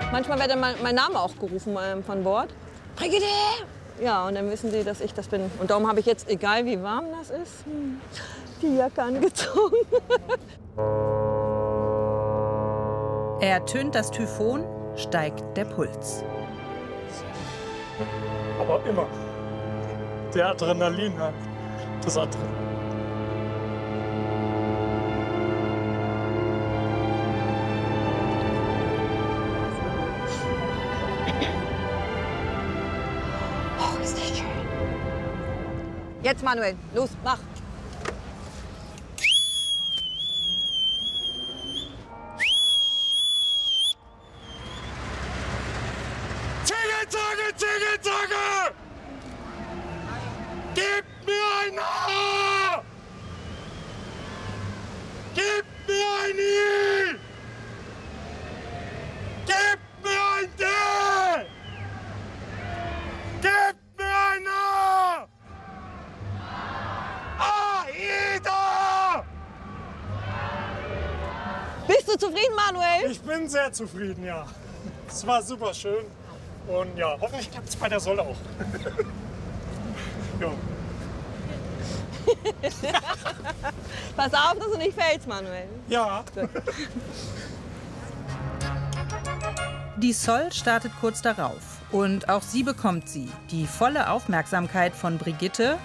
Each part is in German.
Manchmal wird dann mein Name auch gerufen von Bord. Brigitte! Ja, und dann wissen sie, dass ich das bin. Und darum habe ich jetzt, egal wie warm das ist, die Jacke angezogen. Ertönt das Typhon, steigt der Puls. Aber immer. Der Adrenalin hat. Das Adrenalin. Oh, ist das schön. Jetzt, Manuel, los, mach. Zicke! Gib mir ein A! Gib mir ein I! Gib mir ein D! Gib mir ein A! AIDA! Bist du zufrieden, Manuel? Ich bin sehr zufrieden, ja. Es war super schön. Und ja, hoffentlich klappt es bei der Soll auch. Ja. Pass auf, dass du nicht fällst, Manuel. Ja. Die Sol startet kurz darauf. Und auch sie bekommt sie. Die volle Aufmerksamkeit von Brigitte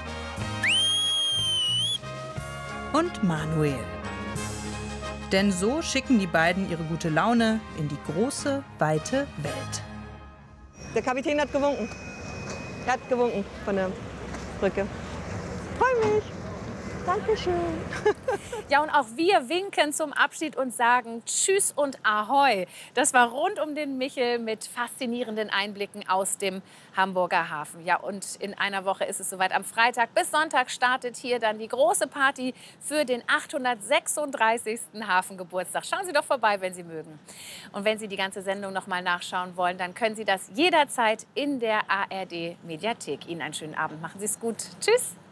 und Manuel. Denn so schicken die beiden ihre gute Laune in die große, weite Welt. Der Kapitän hat gewunken. Er hat gewunken von der Brücke. Freu mich. Dankeschön. Ja, und auch wir winken zum Abschied und sagen Tschüss und Ahoi. Das war rund um den Michel mit faszinierenden Einblicken aus dem Hamburger Hafen. Ja, und in einer Woche ist es soweit. Am Freitag bis Sonntag startet hier dann die große Party für den 836. Hafengeburtstag. Schauen Sie doch vorbei, wenn Sie mögen. Und wenn Sie die ganze Sendung noch mal nachschauen wollen, dann können Sie das jederzeit in der ARD-Mediathek. Ihnen einen schönen Abend. Machen Sie es gut. Tschüss.